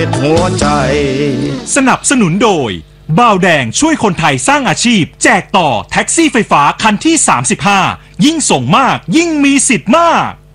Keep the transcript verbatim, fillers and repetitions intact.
บหัวใจสนับสนุนโดยบ่าวแดงช่วยคนไทยสร้างอาชีพแจกต่อแท็กซี่ไฟฟ้าคันที่สามสิบห้ายิ่งส่งมากยิ่งมีสิทธิ์มาก